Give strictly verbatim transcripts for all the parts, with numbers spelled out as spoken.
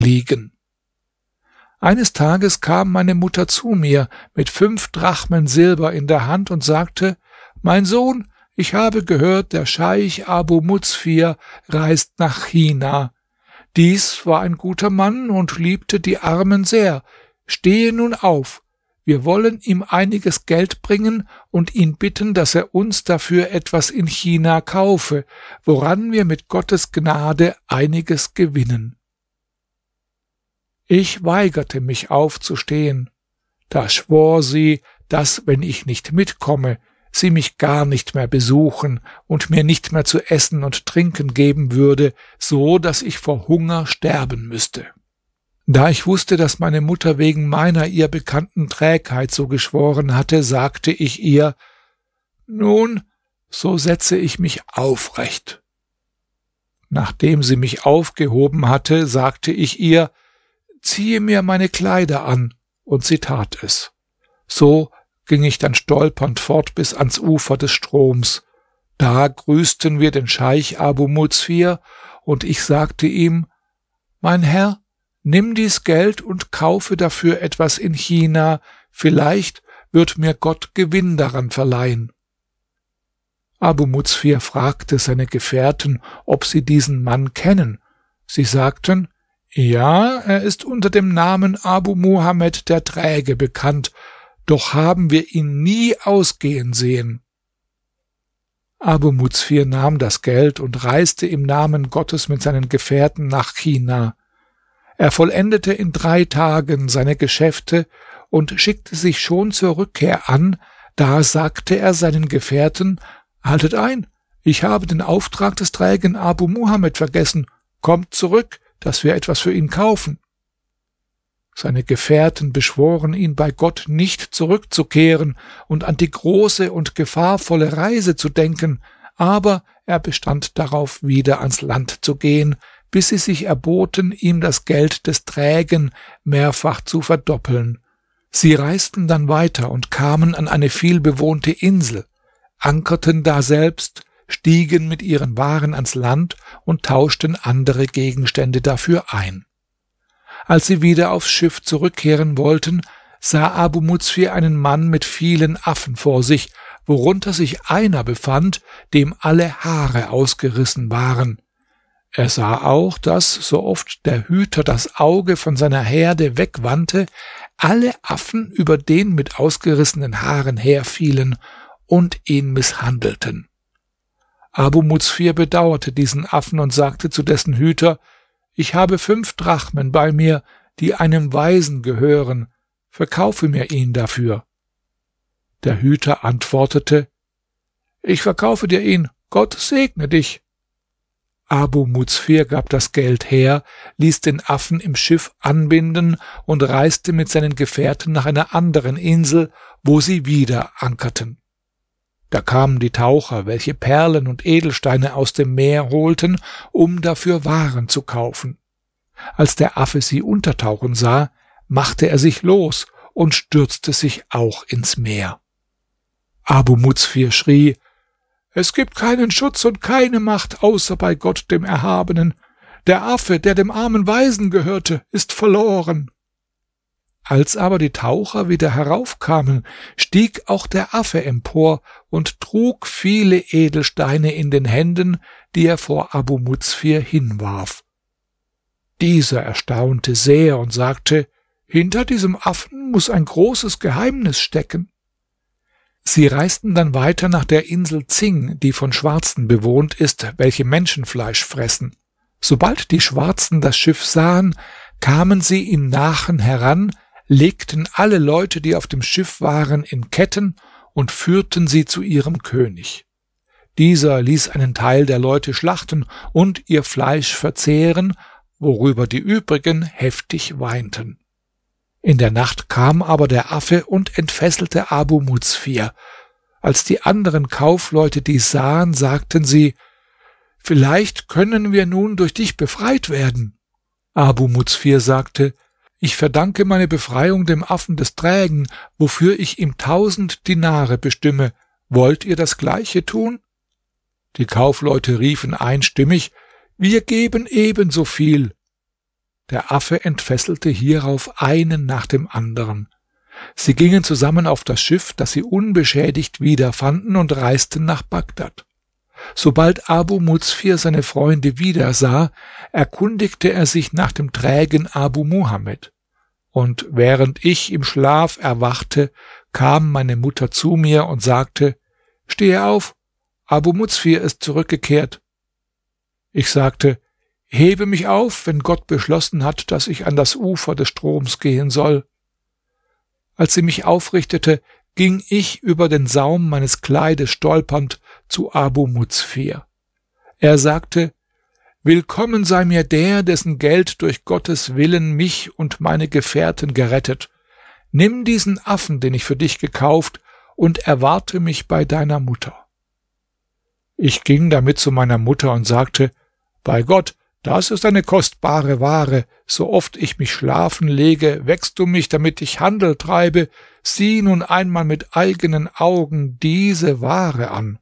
liegen. Eines Tages kam meine Mutter zu mir mit fünf Drachmen Silber in der Hand und sagte: »Mein Sohn, ich habe gehört, der Scheich Abu Muzfir reist nach China. Dies war ein guter Mann und liebte die Armen sehr. Stehe nun auf. Wir wollen ihm einiges Geld bringen und ihn bitten, dass er uns dafür etwas in China kaufe, woran wir mit Gottes Gnade einiges gewinnen.« Ich weigerte mich aufzustehen. Da schwor sie, dass, wenn ich nicht mitkomme, sie mich gar nicht mehr besuchen und mir nicht mehr zu essen und trinken geben würde, so dass ich vor Hunger sterben müsste. Da ich wusste, dass meine Mutter wegen meiner ihr bekannten Trägheit so geschworen hatte, sagte ich ihr: »Nun, so setze ich mich aufrecht.« Nachdem sie mich aufgehoben hatte, sagte ich ihr: »Ziehe mir meine Kleider an«, und sie tat es. So ging ich dann stolpernd fort bis ans Ufer des Stroms. Da grüßten wir den Scheich Abu Muzfir, und ich sagte ihm: »Mein Herr, nimm dies Geld und kaufe dafür etwas in China, vielleicht wird mir Gott Gewinn daran verleihen.« Abu Muzfir fragte seine Gefährten, ob sie diesen Mann kennen. Sie sagten: »Ja, er ist unter dem Namen Abu Muhammad der Träge bekannt, doch haben wir ihn nie ausgehen sehen.« Abu Muzfir nahm das Geld und reiste im Namen Gottes mit seinen Gefährten nach China. Er vollendete in drei Tagen seine Geschäfte und schickte sich schon zur Rückkehr an, da sagte er seinen Gefährten: »Haltet ein, ich habe den Auftrag des trägen Abu Muhammad vergessen. Kommt zurück, dass wir etwas für ihn kaufen.« Seine Gefährten beschworen ihn bei Gott, nicht zurückzukehren und an die große und gefahrvolle Reise zu denken, aber er bestand darauf, wieder ans Land zu gehen, bis sie sich erboten, ihm das Geld des Trägen mehrfach zu verdoppeln. Sie reisten dann weiter und kamen an eine vielbewohnte Insel, ankerten daselbst, stiegen mit ihren Waren ans Land und tauschten andere Gegenstände dafür ein. Als sie wieder aufs Schiff zurückkehren wollten, sah Abu Muzfir einen Mann mit vielen Affen vor sich, worunter sich einer befand, dem alle Haare ausgerissen waren. Er sah auch, dass, so oft der Hüter das Auge von seiner Herde wegwandte, alle Affen über den mit ausgerissenen Haaren herfielen und ihn misshandelten. Abu Muzfir bedauerte diesen Affen und sagte zu dessen Hüter: »Ich habe fünf Drachmen bei mir, die einem Waisen gehören. Verkaufe mir ihn dafür.« Der Hüter antwortete: »Ich verkaufe dir ihn. Gott segne dich.« Abu Muzfir gab das Geld her, ließ den Affen im Schiff anbinden und reiste mit seinen Gefährten nach einer anderen Insel, wo sie wieder ankerten. Da kamen die Taucher, welche Perlen und Edelsteine aus dem Meer holten, um dafür Waren zu kaufen. Als der Affe sie untertauchen sah, machte er sich los und stürzte sich auch ins Meer. Abu Muzfir schrie: »Es gibt keinen Schutz und keine Macht außer bei Gott dem Erhabenen. Der Affe, der dem armen Waisen gehörte, ist verloren.« Als aber die Taucher wieder heraufkamen, stieg auch der Affe empor und trug viele Edelsteine in den Händen, die er vor Abu Muzfir hinwarf. Dieser erstaunte sehr und sagte: »Hinter diesem Affen muss ein großes Geheimnis stecken.« Sie reisten dann weiter nach der Insel Zing, die von Schwarzen bewohnt ist, welche Menschenfleisch fressen. Sobald die Schwarzen das Schiff sahen, kamen sie in Nachen heran, legten alle Leute, die auf dem Schiff waren, in Ketten und führten sie zu ihrem König. Dieser ließ einen Teil der Leute schlachten und ihr Fleisch verzehren, worüber die übrigen heftig weinten. In der Nacht kam aber der Affe und entfesselte Abu Muzfir. Als die anderen Kaufleute dies sahen, sagten sie: »Vielleicht können wir nun durch dich befreit werden.« Abu Muzfir sagte: »Ich verdanke meine Befreiung dem Affen des Trägen, wofür ich ihm tausend Dinare bestimme. Wollt ihr das Gleiche tun?« Die Kaufleute riefen einstimmig: »Wir geben ebenso viel.« Der Affe entfesselte hierauf einen nach dem anderen. Sie gingen zusammen auf das Schiff, das sie unbeschädigt wiederfanden, und reisten nach Bagdad. Sobald Abu Muzfir seine Freunde wiedersah, erkundigte er sich nach dem trägen Abu Muhammad. Und während ich im Schlaf erwachte, kam meine Mutter zu mir und sagte: Stehe auf, Abu Muzfir ist zurückgekehrt. Ich sagte: Hebe mich auf, wenn Gott beschlossen hat, dass ich an das Ufer des Stroms gehen soll. Als sie mich aufrichtete, ging ich über den Saum meines Kleides stolpernd zu Abu Muzfir. Er sagte: Willkommen sei mir der, dessen Geld durch Gottes Willen mich und meine Gefährten gerettet. Nimm diesen Affen, den ich für dich gekauft, und erwarte mich bei deiner Mutter. Ich ging damit zu meiner Mutter und sagte: Bei Gott, das ist eine kostbare Ware. So oft ich mich schlafen lege, weckst du mich, damit ich Handel treibe. Sieh nun einmal mit eigenen Augen diese Ware an.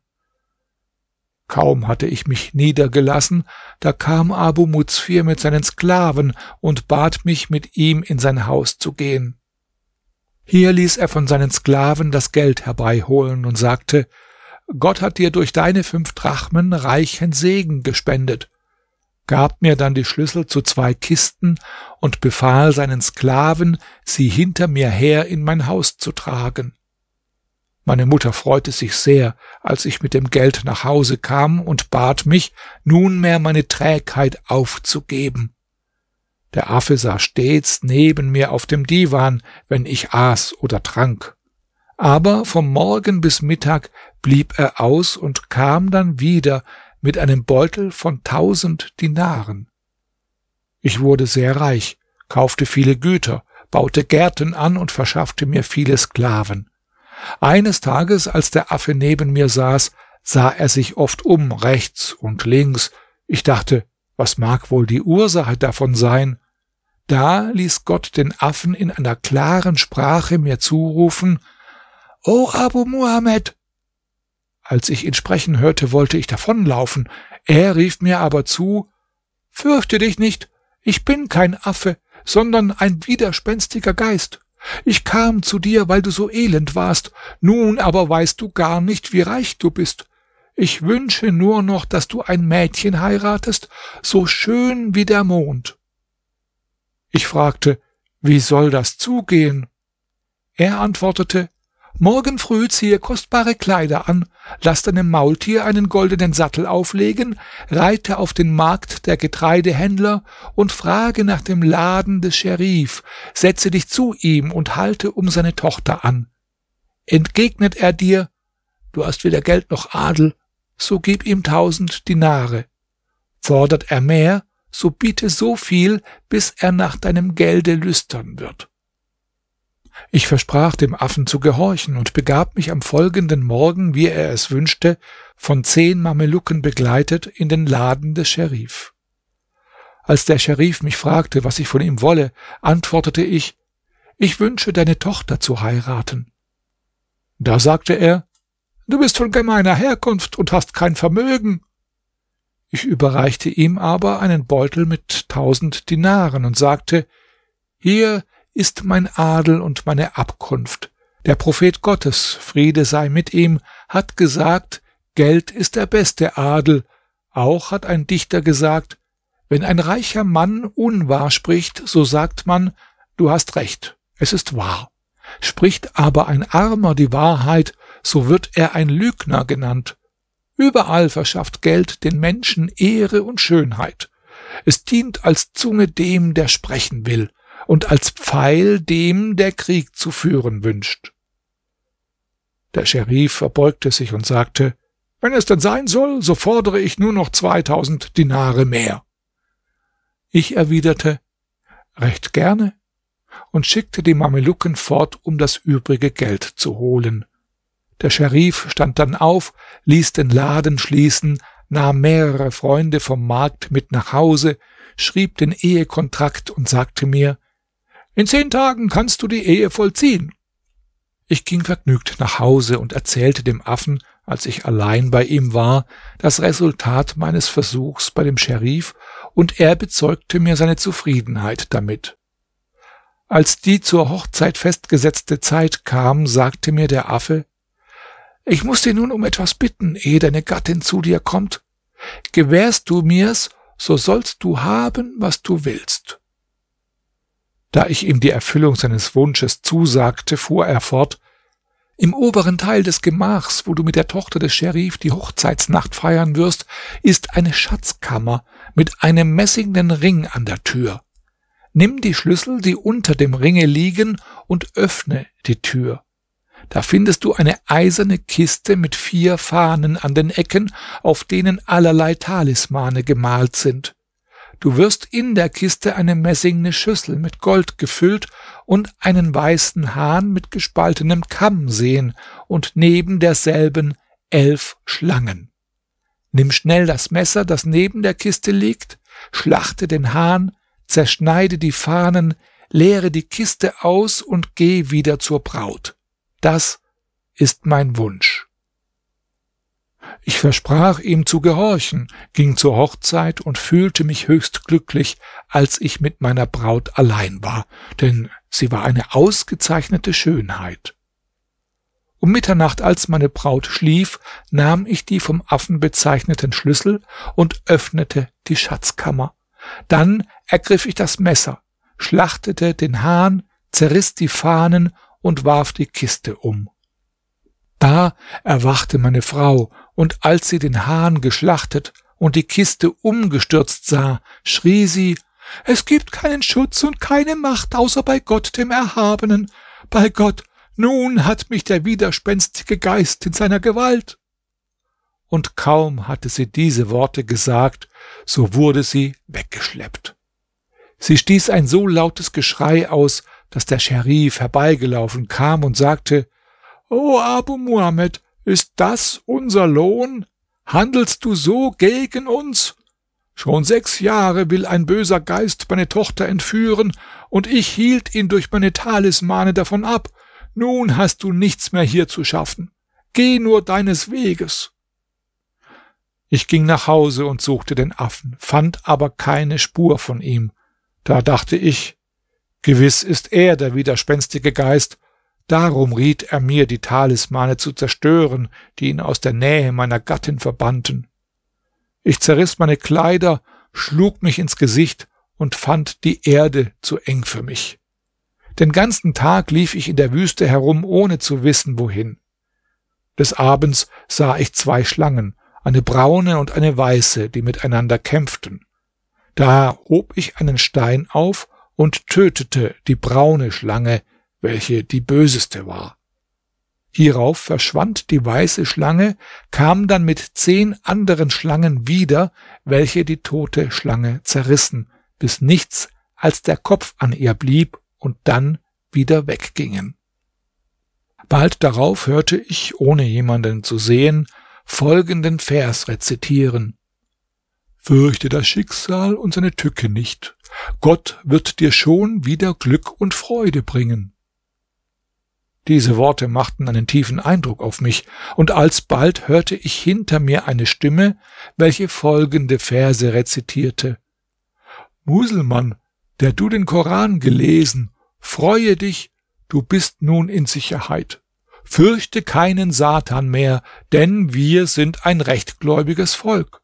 Kaum hatte ich mich niedergelassen, da kam Abu Muzfir mit seinen Sklaven und bat mich, mit ihm in sein Haus zu gehen. Hier ließ er von seinen Sklaven das Geld herbeiholen und sagte: Gott hat dir durch deine fünf Drachmen reichen Segen gespendet, gab mir dann die Schlüssel zu zwei Kisten und befahl seinen Sklaven, sie hinter mir her in mein Haus zu tragen. Meine Mutter freute sich sehr, als ich mit dem Geld nach Hause kam, und bat mich, nunmehr meine Trägheit aufzugeben. Der Affe saß stets neben mir auf dem Divan, wenn ich aß oder trank. Aber vom Morgen bis Mittag blieb er aus und kam dann wieder mit einem Beutel von tausend Dinaren. Ich wurde sehr reich, kaufte viele Güter, baute Gärten an und verschaffte mir viele Sklaven. Eines Tages, als der Affe neben mir saß, sah er sich oft um, rechts und links. Ich dachte: Was mag wohl die Ursache davon sein? Da ließ Gott den Affen in einer klaren Sprache mir zurufen: O Abu Muhammad! Als ich ihn sprechen hörte, wollte ich davonlaufen. Er rief mir aber zu: Fürchte dich nicht, ich bin kein Affe, sondern ein widerspenstiger Geist. Ich kam zu dir, weil du so elend warst. Nun aber weißt du gar nicht, wie reich du bist. Ich wünsche nur noch, dass du ein Mädchen heiratest, so schön wie der Mond. Ich fragte: Wie soll das zugehen? Er antwortete: Morgen früh ziehe kostbare Kleider an, lass deinem Maultier einen goldenen Sattel auflegen, reite auf den Markt der Getreidehändler und frage nach dem Laden des Scherif, setze dich zu ihm und halte um seine Tochter an. Entgegnet er dir: Du hast weder Geld noch Adel, so gib ihm tausend Dinare. Fordert er mehr, so biete so viel, bis er nach deinem Gelde lüstern wird. Ich versprach dem Affen zu gehorchen und begab mich am folgenden Morgen, wie er es wünschte, von zehn Mamelucken begleitet, in den Laden des Scherif. Als der Scherif mich fragte, was ich von ihm wolle, antwortete ich: Ich wünsche, deine Tochter zu heiraten. Da sagte er: Du bist von gemeiner Herkunft und hast kein Vermögen. Ich überreichte ihm aber einen Beutel mit tausend Dinaren und sagte: Hier ist mein Adel und meine Abkunft. Der Prophet Gottes, Friede sei mit ihm, hat gesagt: Geld ist der beste Adel. Auch hat ein Dichter gesagt: Wenn ein reicher Mann unwahr spricht, so sagt man: Du hast recht, es ist wahr. Spricht aber ein Armer die Wahrheit, so wird er ein Lügner genannt. Überall verschafft Geld den Menschen Ehre und Schönheit. Es dient als Zunge dem, der sprechen will, und als Pfeil dem, der Krieg zu führen wünscht. Der Scherif verbeugte sich und sagte: Wenn es denn sein soll, so fordere ich nur noch zweitausend Dinare mehr. Ich erwiderte: Recht gerne, und schickte die Mamelucken fort, um das übrige Geld zu holen. Der Scherif stand dann auf, ließ den Laden schließen, nahm mehrere Freunde vom Markt mit nach Hause, schrieb den Ehekontrakt und sagte mir: In zehn Tagen kannst du die Ehe vollziehen. Ich ging vergnügt nach Hause und erzählte dem Affen, als ich allein bei ihm war, das Resultat meines Versuchs bei dem Scherif und er bezeugte mir seine Zufriedenheit damit. Als die zur Hochzeit festgesetzte Zeit kam, sagte mir der Affe: »Ich muß dich nun um etwas bitten, ehe deine Gattin zu dir kommt. Gewährst du mir's, so sollst du haben, was du willst.« Da ich ihm die Erfüllung seines Wunsches zusagte, fuhr er fort: »Im oberen Teil des Gemachs, wo du mit der Tochter des Scherif die Hochzeitsnacht feiern wirst, ist eine Schatzkammer mit einem messingnen Ring an der Tür. Nimm die Schlüssel, die unter dem Ringe liegen, und öffne die Tür. Da findest du eine eiserne Kiste mit vier Fahnen an den Ecken, auf denen allerlei Talismane gemalt sind. Du wirst in der Kiste eine messingne Schüssel mit Gold gefüllt und einen weißen Hahn mit gespaltenem Kamm sehen und neben derselben elf Schlangen. Nimm schnell das Messer, das neben der Kiste liegt, schlachte den Hahn, zerschneide die Fahnen, leere die Kiste aus und geh wieder zur Braut. Das ist mein Wunsch.« Ich versprach ihm zu gehorchen, ging zur Hochzeit und fühlte mich höchst glücklich, als ich mit meiner Braut allein war, denn sie war eine ausgezeichnete Schönheit. Um Mitternacht, als meine Braut schlief, nahm ich die vom Affen bezeichneten Schlüssel und öffnete die Schatzkammer. Dann ergriff ich das Messer, schlachtete den Hahn, zerriss die Fahnen und warf die Kiste um. Da erwachte meine Frau, und als sie den Hahn geschlachtet und die Kiste umgestürzt sah, schrie sie: »Es gibt keinen Schutz und keine Macht, außer bei Gott, dem Erhabenen. Bei Gott, nun hat mich der widerspenstige Geist in seiner Gewalt.« Und kaum hatte sie diese Worte gesagt, so wurde sie weggeschleppt. Sie stieß ein so lautes Geschrei aus, dass der Scherif herbeigelaufen kam und sagte: »O Abu Muhammad, ist das unser Lohn? Handelst du so gegen uns? Schon sechs Jahre will ein böser Geist meine Tochter entführen, und ich hielt ihn durch meine Talismane davon ab. Nun hast du nichts mehr hier zu schaffen. Geh nur deines Weges.« Ich ging nach Hause und suchte den Affen, fand aber keine Spur von ihm. Da dachte ich: Gewiss ist er der widerspenstige Geist. Darum riet er mir, die Talismane zu zerstören, die ihn aus der Nähe meiner Gattin verbannten. Ich zerriss meine Kleider, schlug mich ins Gesicht und fand die Erde zu eng für mich. Den ganzen Tag lief ich in der Wüste herum, ohne zu wissen, wohin. Des Abends sah ich zwei Schlangen, eine braune und eine weiße, die miteinander kämpften. Da hob ich einen Stein auf und tötete die braune Schlange, welche die böseste war. Hierauf verschwand die weiße Schlange, kam dann mit zehn anderen Schlangen wieder, welche die tote Schlange zerrissen, bis nichts als der Kopf an ihr blieb und dann wieder weggingen. Bald darauf hörte ich, ohne jemanden zu sehen, folgenden Vers rezitieren: »Fürchte das Schicksal und seine Tücke nicht. Gott wird dir schon wieder Glück und Freude bringen.« Diese Worte machten einen tiefen Eindruck auf mich, und alsbald hörte ich hinter mir eine Stimme, welche folgende Verse rezitierte: »Muselmann, der du den Koran gelesen, freue dich, du bist nun in Sicherheit. Fürchte keinen Satan mehr, denn wir sind ein rechtgläubiges Volk.«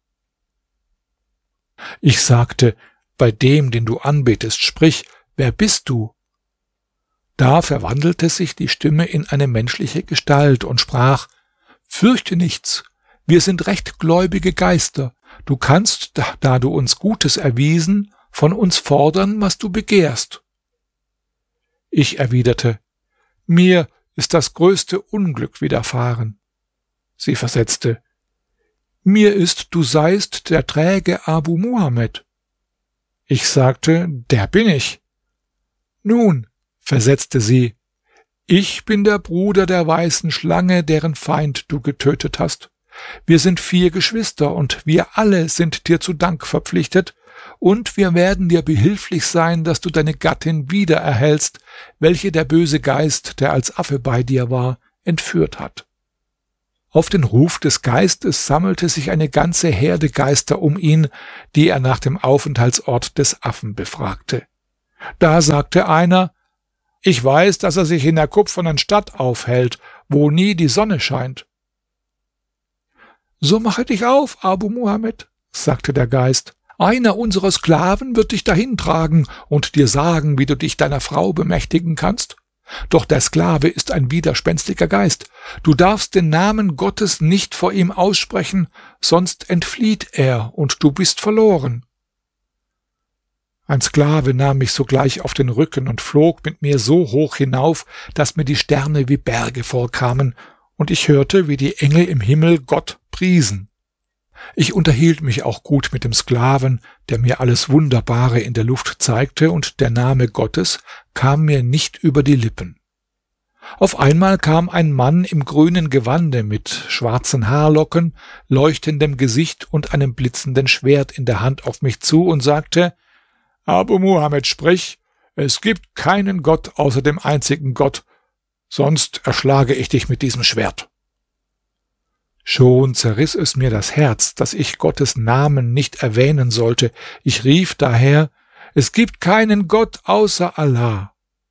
Ich sagte: »Bei dem, den du anbetest, sprich, wer bist du?« Da verwandelte sich die Stimme in eine menschliche Gestalt und sprach: »Fürchte nichts, wir sind rechtgläubige Geister. Du kannst, da du uns Gutes erwiesen, von uns fordern, was du begehrst.« Ich erwiderte: »Mir ist das größte Unglück widerfahren.« Sie versetzte: »Mir ist, du seist der träge Abu Muhammad.« Ich sagte: »Der bin ich.« »Nun«, versetzte sie, »ich bin der Bruder der weißen Schlange, deren Feind du getötet hast. Wir sind vier Geschwister, und wir alle sind dir zu Dank verpflichtet, und wir werden dir behilflich sein, dass du deine Gattin wieder erhältst, welche der böse Geist, der als Affe bei dir war, entführt hat.« Auf den Ruf des Geistes sammelte sich eine ganze Herde Geister um ihn, die er nach dem Aufenthaltsort des Affen befragte. Da sagte einer: »Ich weiß, dass er sich in der kupfernen Stadt aufhält, wo nie die Sonne scheint.« »So mache dich auf, Abu Muhammad«, sagte der Geist. »Einer unserer Sklaven wird dich dahin tragen und dir sagen, wie du dich deiner Frau bemächtigen kannst. Doch der Sklave ist ein widerspenstiger Geist. Du darfst den Namen Gottes nicht vor ihm aussprechen, sonst entflieht er und du bist verloren.« Ein Sklave nahm mich sogleich auf den Rücken und flog mit mir so hoch hinauf, dass mir die Sterne wie Berge vorkamen, und ich hörte, wie die Engel im Himmel Gott priesen. Ich unterhielt mich auch gut mit dem Sklaven, der mir alles Wunderbare in der Luft zeigte, und der Name Gottes kam mir nicht über die Lippen. Auf einmal kam ein Mann im grünen Gewande mit schwarzen Haarlocken, leuchtendem Gesicht und einem blitzenden Schwert in der Hand auf mich zu und sagte: »Abu Muhammad, sprich, es gibt keinen Gott außer dem einzigen Gott, sonst erschlage ich dich mit diesem Schwert.« Schon zerriss es mir das Herz, dass ich Gottes Namen nicht erwähnen sollte. Ich rief daher: »Es gibt keinen Gott außer Allah.«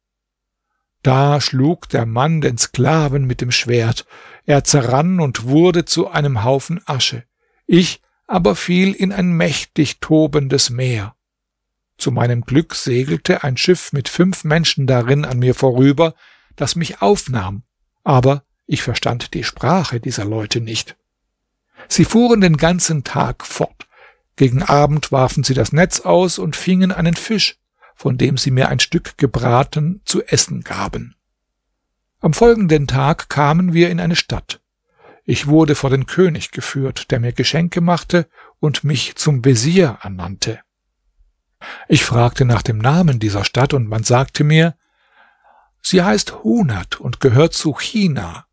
Da schlug der Mann den Sklaven mit dem Schwert. Er zerrann und wurde zu einem Haufen Asche. Ich aber fiel in ein mächtig tobendes Meer. Zu meinem Glück segelte ein Schiff mit fünf Menschen darin an mir vorüber, das mich aufnahm, aber ich verstand die Sprache dieser Leute nicht. Sie fuhren den ganzen Tag fort. Gegen Abend warfen sie das Netz aus und fingen einen Fisch, von dem sie mir ein Stück gebraten zu essen gaben. Am folgenden Tag kamen wir in eine Stadt. Ich wurde vor den König geführt, der mir Geschenke machte und mich zum Wesir ernannte. Ich fragte nach dem Namen dieser Stadt, und man sagte mir: »Sie heißt Hunat und gehört zu China.«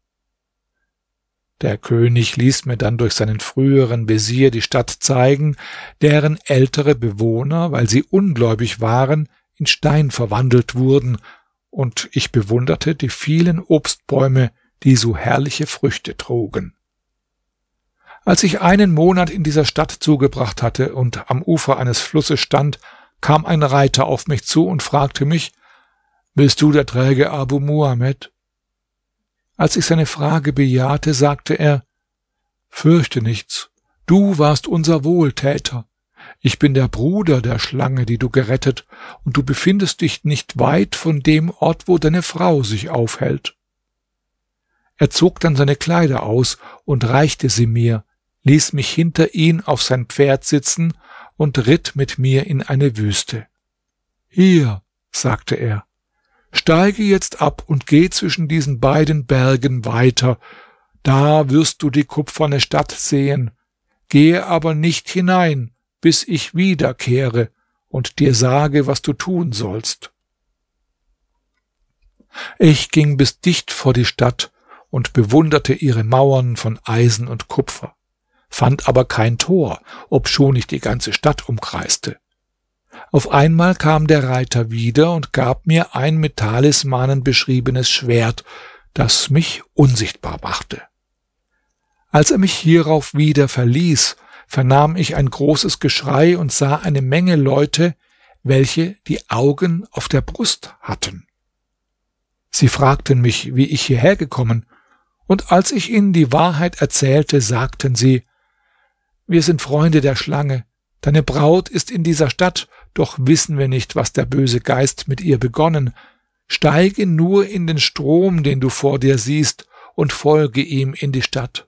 Der König ließ mir dann durch seinen früheren Wesir die Stadt zeigen, deren ältere Bewohner, weil sie ungläubig waren, in Stein verwandelt wurden, und ich bewunderte die vielen Obstbäume, die so herrliche Früchte trugen. Als ich einen Monat in dieser Stadt zugebracht hatte und am Ufer eines Flusses stand, kam ein Reiter auf mich zu und fragte mich: »Bist du der träge Abu Muhammad?« Als ich seine Frage bejahte, sagte er: »Fürchte nichts, du warst unser Wohltäter. Ich bin der Bruder der Schlange, die du gerettet, und du befindest dich nicht weit von dem Ort, wo deine Frau sich aufhält.« Er zog dann seine Kleider aus und reichte sie mir, ließ mich hinter ihn auf sein Pferd sitzen und ritt mit mir in eine Wüste. »Hier«, sagte er, »steige jetzt ab und geh zwischen diesen beiden Bergen weiter. Da wirst du die kupferne Stadt sehen. Gehe aber nicht hinein, bis ich wiederkehre und dir sage, was du tun sollst.« Ich ging bis dicht vor die Stadt und bewunderte ihre Mauern von Eisen und Kupfer, fand aber kein Tor, obschon ich die ganze Stadt umkreiste. Auf einmal kam der Reiter wieder und gab mir ein mit Talismanen beschriebenes Schwert, das mich unsichtbar machte. Als er mich hierauf wieder verließ, vernahm ich ein großes Geschrei und sah eine Menge Leute, welche die Augen auf der Brust hatten. Sie fragten mich, wie ich hierher gekommen, und als ich ihnen die Wahrheit erzählte, sagten sie: »Wir sind Freunde der Schlange. Deine Braut ist in dieser Stadt, doch wissen wir nicht, was der böse Geist mit ihr begonnen. Steige nur in den Strom, den du vor dir siehst, und folge ihm in die Stadt.«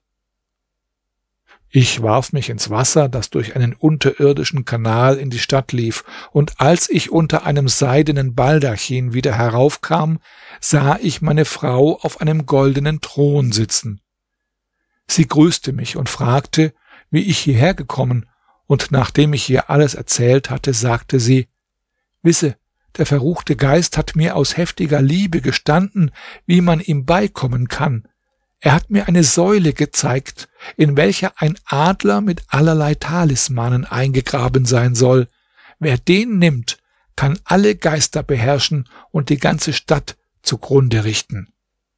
Ich warf mich ins Wasser, das durch einen unterirdischen Kanal in die Stadt lief, und als ich unter einem seidenen Baldachin wieder heraufkam, sah ich meine Frau auf einem goldenen Thron sitzen. Sie grüßte mich und fragte, wie ich hierher gekommen, und nachdem ich ihr alles erzählt hatte, sagte sie: »Wisse, der verruchte Geist hat mir aus heftiger Liebe gestanden, wie man ihm beikommen kann. Er hat mir eine Säule gezeigt, in welcher ein Adler mit allerlei Talismanen eingegraben sein soll. Wer den nimmt, kann alle Geister beherrschen und die ganze Stadt zugrunde richten.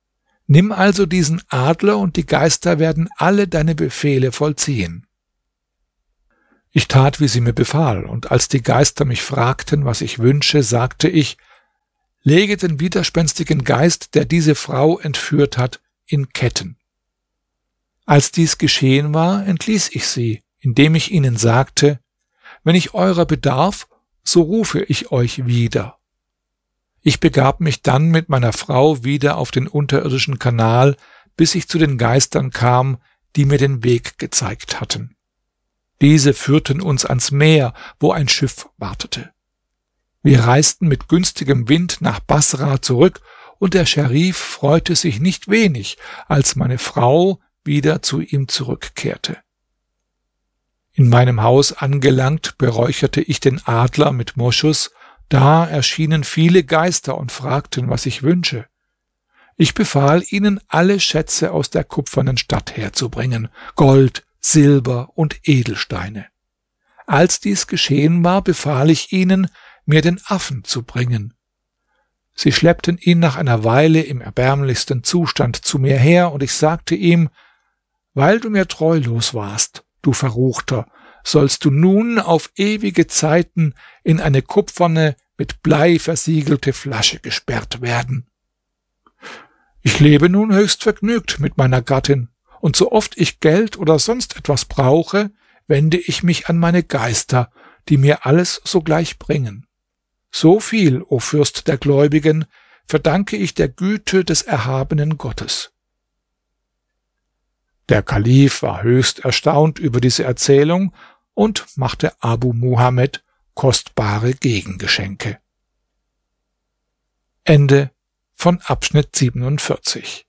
Nimm also diesen Adler, und die Geister werden alle deine Befehle vollziehen.« Ich tat, wie sie mir befahl, und als die Geister mich fragten, was ich wünsche, sagte ich: »Lege den widerspenstigen Geist, der diese Frau entführt hat, in Ketten.« Als dies geschehen war, entließ ich sie, indem ich ihnen sagte: »Wenn ich eurer bedarf, so rufe ich euch wieder.« Ich begab mich dann mit meiner Frau wieder auf den unterirdischen Kanal, bis ich zu den Geistern kam, die mir den Weg gezeigt hatten. Diese führten uns ans Meer, wo ein Schiff wartete. Wir reisten mit günstigem Wind nach Basra zurück, und der Scherif freute sich nicht wenig, als meine Frau wieder zu ihm zurückkehrte. In meinem Haus angelangt, beräucherte ich den Adler mit Moschus. Da erschienen viele Geister und fragten, was ich wünsche. Ich befahl ihnen, alle Schätze aus der kupfernen Stadt herzubringen, Gold, Silber und Edelsteine. Als dies geschehen war, befahl ich ihnen, mir den Affen zu bringen. Sie schleppten ihn nach einer Weile im erbärmlichsten Zustand zu mir her, und ich sagte ihm: »Weil du mir treulos warst, du Verruchter, sollst du nun auf ewige Zeiten in eine kupferne, mit Blei versiegelte Flasche gesperrt werden. Ich lebe nun höchst vergnügt mit meiner Gattin, und so oft ich Geld oder sonst etwas brauche, wende ich mich an meine Geister, die mir alles sogleich bringen. So viel, o Fürst der Gläubigen, verdanke ich der Güte des erhabenen Gottes.« Der Kalif war höchst erstaunt über diese Erzählung und machte Abu Muhammad kostbare Gegengeschenke. Ende von Abschnitt siebenundvierzig.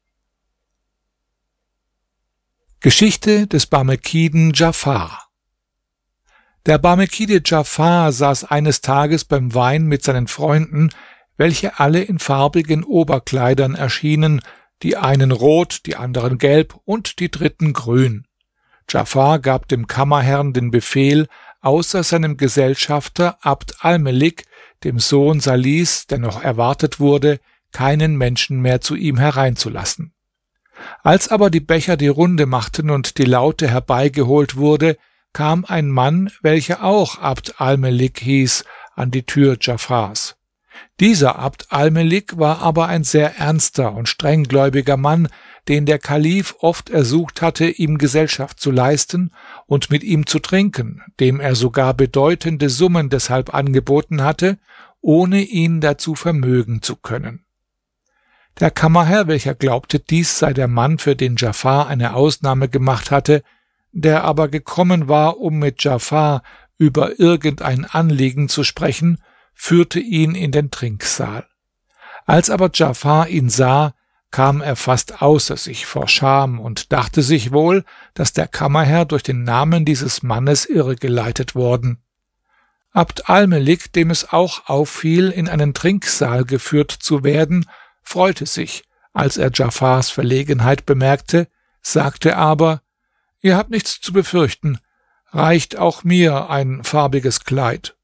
Geschichte des Barmekiden Dschafar. Der Barmekide Dschafar saß eines Tages beim Wein mit seinen Freunden, welche alle in farbigen Oberkleidern erschienen, die einen rot, die anderen gelb und die dritten grün. Dschafar gab dem Kammerherrn den Befehl, außer seinem Gesellschafter Abd al-Melik, dem Sohn Salis, der noch erwartet wurde, keinen Menschen mehr zu ihm hereinzulassen. Als aber die Becher die Runde machten und die Laute herbeigeholt wurde, kam ein Mann, welcher auch Abd al-Melik hieß, an die Tür Dschafars. Dieser Abd al-Melik war aber ein sehr ernster und strenggläubiger Mann, den der Kalif oft ersucht hatte, ihm Gesellschaft zu leisten und mit ihm zu trinken, dem er sogar bedeutende Summen deshalb angeboten hatte, ohne ihn dazu vermögen zu können. Der Kammerherr, welcher glaubte, dies sei der Mann, für den Dschafar eine Ausnahme gemacht hatte, der aber gekommen war, um mit Dschafar über irgendein Anliegen zu sprechen, führte ihn in den Trinksaal. Als aber Dschafar ihn sah, kam er fast außer sich vor Scham und dachte sich wohl, dass der Kammerherr durch den Namen dieses Mannes irregeleitet worden. Abd al-Melik, dem es auch auffiel, in einen Trinksaal geführt zu werden, freute sich, als er Dschafars Verlegenheit bemerkte, sagte aber: »Ihr habt nichts zu befürchten, reicht auch mir ein farbiges Kleid.«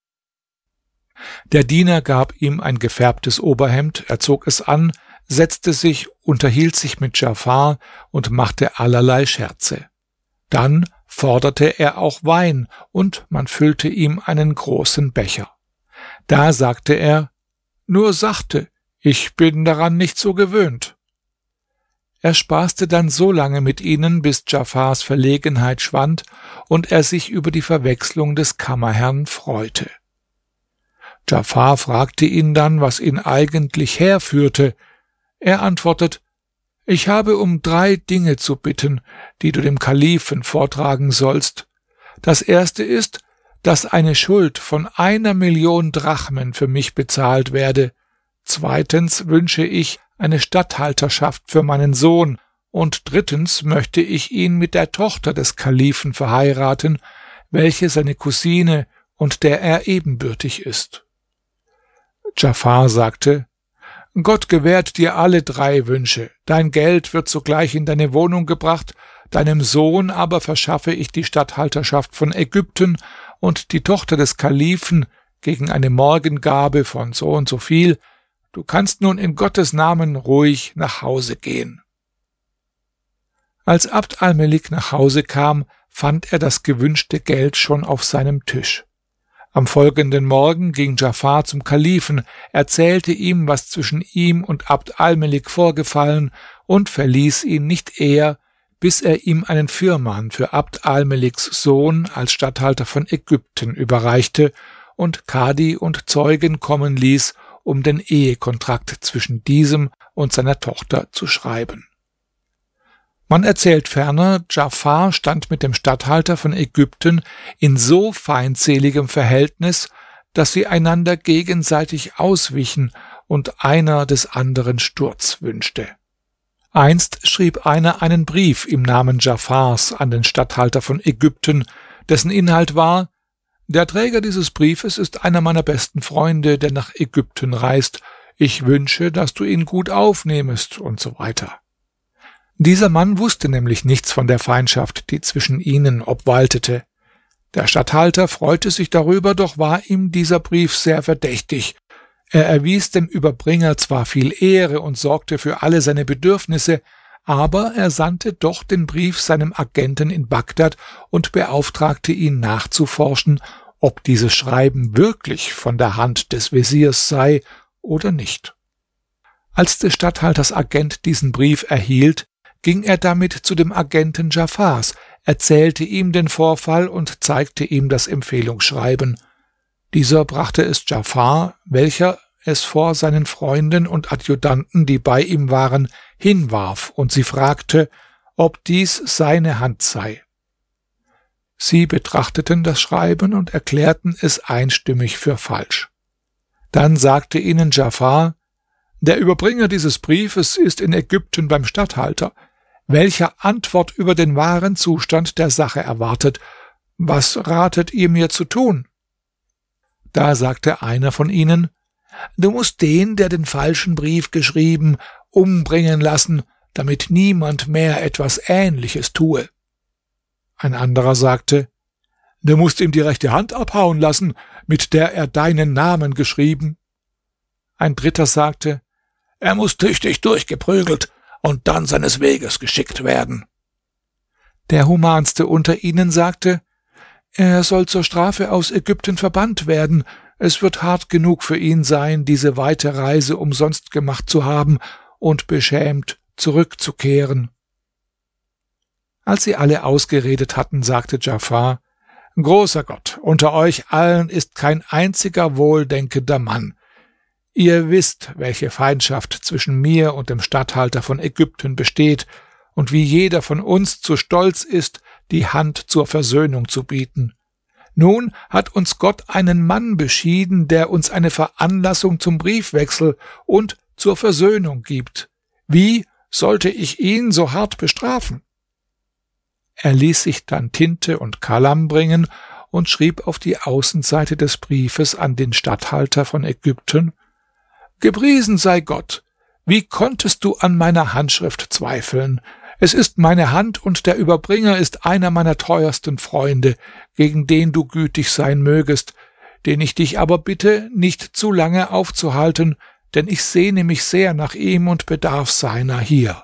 Der Diener gab ihm ein gefärbtes Oberhemd, er zog es an, setzte sich, unterhielt sich mit Dschafar und machte allerlei Scherze. Dann forderte er auch Wein, und man füllte ihm einen großen Becher. Da sagte er: »Nur sachte, ich bin daran nicht so gewöhnt.« Er spaßte dann so lange mit ihnen, bis Dschafars Verlegenheit schwand und er sich über die Verwechslung des Kammerherrn freute. Dschafar fragte ihn dann, was ihn eigentlich herführte. Er antwortet: »Ich habe um drei Dinge zu bitten, die du dem Kalifen vortragen sollst. Das erste ist, dass eine Schuld von einer Million Drachmen für mich bezahlt werde. Zweitens wünsche ich eine Statthalterschaft für meinen Sohn, und drittens möchte ich ihn mit der Tochter des Kalifen verheiraten, welche seine Cousine und der er ebenbürtig ist.« Dschafar sagte: »Gott gewährt dir alle drei Wünsche. Dein Geld wird sogleich in deine Wohnung gebracht, deinem Sohn aber verschaffe ich die Statthalterschaft von Ägypten und die Tochter des Kalifen gegen eine Morgengabe von so und so viel. du kannst nun in Gottes Namen ruhig nach Hause gehen.« Als Abd al-Melik nach Hause kam, fand er das gewünschte Geld schon auf seinem Tisch. Am folgenden Morgen ging Djafar zum Kalifen, erzählte ihm, was zwischen ihm und Abd al-Melik vorgefallen, und verließ ihn nicht eher, bis er ihm einen Firman für Abd al-Meliks Sohn als Statthalter von Ägypten überreichte und Kadi und Zeugen kommen ließ, um den Ehekontrakt zwischen diesem und seiner Tochter zu schreiben. Man erzählt ferner, Djafar stand mit dem Statthalter von Ägypten in so feindseligem Verhältnis, dass sie einander gegenseitig auswichen und einer des anderen Sturz wünschte. Einst schrieb einer einen Brief im Namen Djafars an den Statthalter von Ägypten, dessen Inhalt war: »Der Träger dieses Briefes ist einer meiner besten Freunde, der nach Ägypten reist. Ich wünsche, dass du ihn gut aufnehmest« und so weiter. Dieser Mann wusste nämlich nichts von der Feindschaft, die zwischen ihnen obwaltete. Der Statthalter freute sich darüber, doch war ihm dieser Brief sehr verdächtig. Er erwies dem Überbringer zwar viel Ehre und sorgte für alle seine Bedürfnisse, aber er sandte doch den Brief seinem Agenten in Bagdad und beauftragte ihn nachzuforschen, ob dieses Schreiben wirklich von der Hand des Wesirs sei oder nicht. Als des Statthalters Agent diesen Brief erhielt, ging er damit zu dem Agenten Djafars, erzählte ihm den Vorfall und zeigte ihm das Empfehlungsschreiben. Dieser brachte es Djafar, welcher es vor seinen Freunden und Adjutanten, die bei ihm waren, hinwarf und sie fragte, ob dies seine Hand sei. Sie betrachteten das Schreiben und erklärten es einstimmig für falsch. Dann sagte ihnen Djafar: »Der Überbringer dieses Briefes ist in Ägypten beim Statthalter, welcher Antwort über den wahren Zustand der Sache erwartet. Was ratet ihr mir zu tun?« Da sagte einer von ihnen: »Du musst den, der den falschen Brief geschrieben, umbringen lassen, damit niemand mehr etwas Ähnliches tue.« Ein anderer sagte: »Du musst ihm die rechte Hand abhauen lassen, mit der er deinen Namen geschrieben.« Ein dritter sagte: »Er muss tüchtig durchgeprügelt und dann seines Weges geschickt werden.« Der humanste unter ihnen sagte: »Er soll zur Strafe aus Ägypten verbannt werden. Es wird hart genug für ihn sein, diese weite Reise umsonst gemacht zu haben und beschämt zurückzukehren.« Als sie alle ausgeredet hatten, sagte Djafar: »Großer Gott, unter euch allen ist kein einziger wohldenkender Mann. Ihr wisst, welche Feindschaft zwischen mir und dem Statthalter von Ägypten besteht und wie jeder von uns zu stolz ist, die Hand zur Versöhnung zu bieten. Nun hat uns Gott einen Mann beschieden, der uns eine Veranlassung zum Briefwechsel und zur Versöhnung gibt. Wie sollte ich ihn so hart bestrafen?« Er ließ sich dann Tinte und Kalam bringen und schrieb auf die Außenseite des Briefes an den Statthalter von Ägypten: »Gepriesen sei Gott! Wie konntest du an meiner Handschrift zweifeln? Es ist meine Hand und der Überbringer ist einer meiner teuersten Freunde, gegen den du gütig sein mögest, den ich dich aber bitte, nicht zu lange aufzuhalten, denn ich sehne mich sehr nach ihm und bedarf seiner hier.«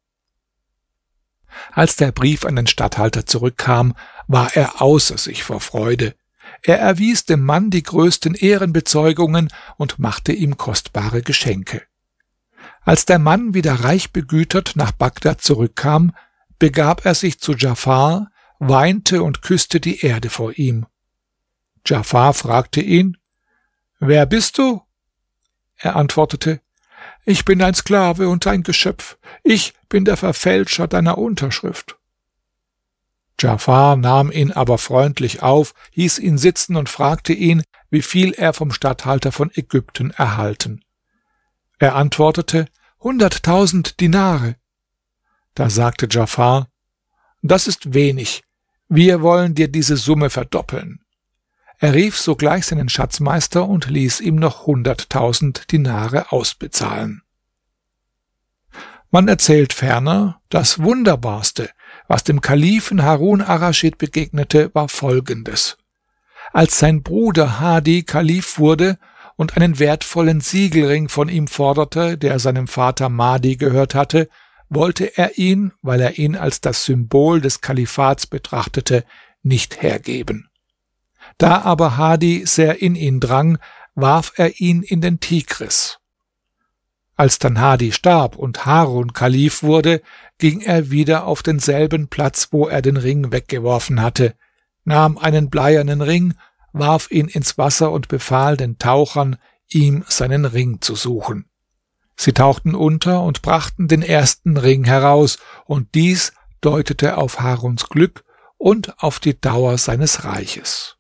Als der Brief an den Statthalter zurückkam, war er außer sich vor Freude. Er erwies dem Mann die größten Ehrenbezeugungen und machte ihm kostbare Geschenke. Als der Mann wieder reich begütert nach Bagdad zurückkam, begab er sich zu Djafar, weinte und küsste die Erde vor ihm. Djafar fragte ihn: »Wer bist du?« Er antwortete: »Ich bin ein Sklave und ein Geschöpf. Ich bin der Verfälscher deiner Unterschrift.« Djafar nahm ihn aber freundlich auf, hieß ihn sitzen und fragte ihn, wie viel er vom Statthalter von Ägypten erhalten. Er antwortete: hunderttausend Dinare. Da sagte Djafar: »Das ist wenig. Wir wollen dir diese Summe verdoppeln.« Er rief sogleich seinen Schatzmeister und ließ ihm noch hunderttausend Dinare ausbezahlen. Man erzählt ferner, das Wunderbarste, was dem Kalifen Harun ar-Raschid begegnete, war folgendes: Als sein Bruder Hadi Kalif wurde und einen wertvollen Siegelring von ihm forderte, der seinem Vater Mahdi gehört hatte, wollte er ihn, weil er ihn als das Symbol des Kalifats betrachtete, nicht hergeben. Da aber Hadi sehr in ihn drang, warf er ihn in den Tigris. Als dann Hadi starb und Harun Kalif wurde, ging er wieder auf denselben Platz, wo er den Ring weggeworfen hatte, nahm einen bleiernen Ring, warf ihn ins Wasser und befahl den Tauchern, ihm seinen Ring zu suchen. Sie tauchten unter und brachten den ersten Ring heraus, und dies deutete auf Haruns Glück und auf die Dauer seines Reiches.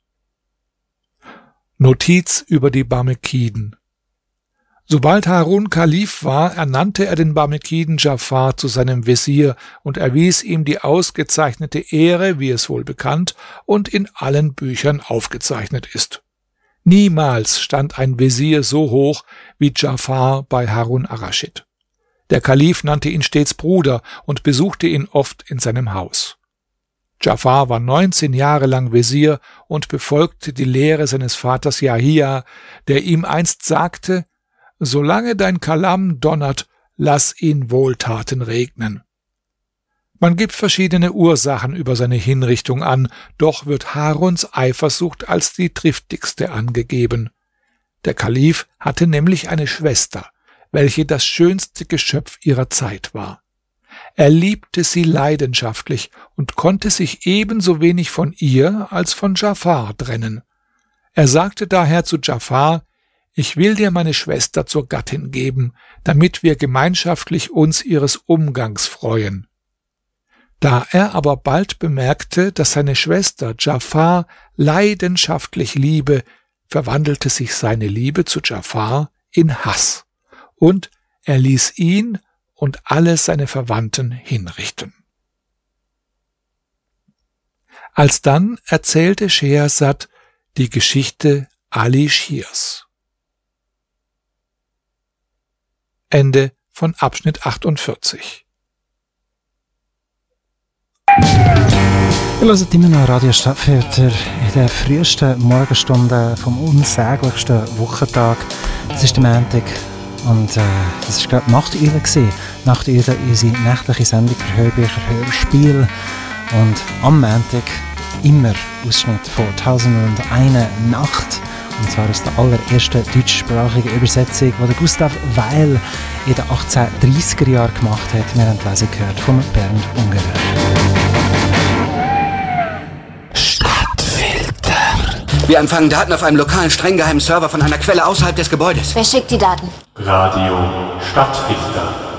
Notiz über die Barmekiden. Sobald Harun Kalif war, ernannte er den Barmekiden Dschafar zu seinem Wesir und erwies ihm die ausgezeichnete Ehre, wie es wohl bekannt und in allen Büchern aufgezeichnet ist. Niemals stand ein Wesir so hoch wie Dschafar bei Harun ar-Raschid. Der Kalif nannte ihn stets Bruder und besuchte ihn oft in seinem Haus. Dschafar war neunzehn Jahre lang Wesir und befolgte die Lehre seines Vaters Jahia, der ihm einst sagte: Solange dein Kalam donnert, lass ihn Wohltaten regnen. Man gibt verschiedene Ursachen über seine Hinrichtung an, doch wird Haruns Eifersucht als die triftigste angegeben. Der Kalif hatte nämlich eine Schwester, welche das schönste Geschöpf ihrer Zeit war. Er liebte sie leidenschaftlich und konnte sich ebenso wenig von ihr als von Dschafar trennen. Er sagte daher zu Dschafar: Ich will dir meine Schwester zur Gattin geben, damit wir gemeinschaftlich uns ihres Umgangs freuen. Da er aber bald bemerkte, dass seine Schwester Dschafar leidenschaftlich liebe, verwandelte sich seine Liebe zu Dschafar in Hass, und er ließ ihn und alle seine Verwandten hinrichten. Alsdann erzählte Schehersad die Geschichte Ali Schirs. Ende von Abschnitt achtundvierzig. Ihr hört immer noch Radio Stadtfilter in der frühesten Morgenstunde vom unsäglichsten Wochentag. Es ist der Montag und äh, das war gerade Nachteule gewesen. Nachteule, unsere nächtliche Sendung für Hörbücher, Hörspiel. Und am Montag immer Ausschnitt von «Tausendundeine Nacht». Und zwar aus der allerersten deutschsprachigen Übersetzung, die Gustav Weil in den achtzehnhundertdreißiger Jahren gemacht hat. Wir haben die Lesung gehört von Bernd Ungerer. Stadtfilter. Wir empfangen Daten auf einem lokalen, streng geheimen Server von einer Quelle außerhalb des Gebäudes. Wer schickt die Daten? Radio Stadtfilter.